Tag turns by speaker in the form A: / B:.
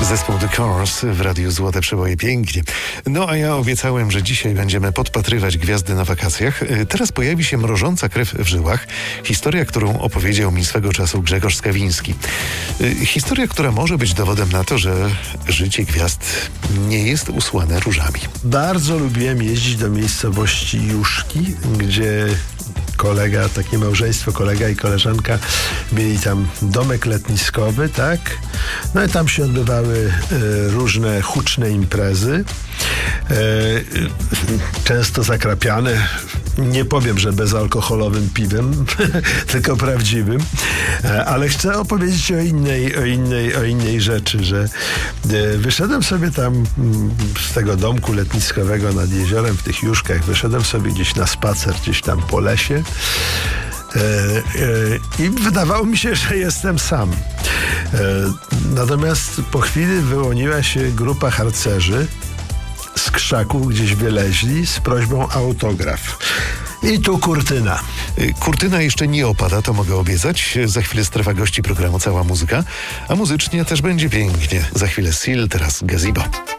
A: Zespół The Cars w Radiu Złote Przeboje. Pięknie. No a ja obiecałem, że dzisiaj będziemy podpatrywać gwiazdy na wakacjach. Teraz pojawi się mrożąca krew w żyłach. Historia, którą opowiedział mi swego czasu Grzegorz Skawiński. Historia, która może być dowodem na to, że życie gwiazd nie jest usłane różami.
B: Bardzo lubiłem jeździć do miejscowości Juszki, gdzie takie małżeństwo, kolega i koleżanka mieli tam domek letniskowy, tak? No i tam się odbywały różne huczne imprezy, często zakrapiane, nie powiem, że bezalkoholowym piwem, tylko prawdziwym, ale chcę opowiedzieć o innej rzeczy, że wyszedłem sobie tam z tego domku letniskowego nad jeziorem w tych Juszkach, wyszedłem sobie gdzieś na spacer, gdzieś tam po lesie i wydawało mi się, że jestem sam. Natomiast po chwili wyłoniła się grupa harcerzy z krzaków, gdzieś wyleźli z prośbą o autograf. I tu kurtyna.
A: Kurtyna jeszcze nie opada, to mogę obiecać. Za chwilę strefa gości programu Cała Muzyka, a muzycznie też będzie pięknie. Za chwilę Seal, teraz Gazebo.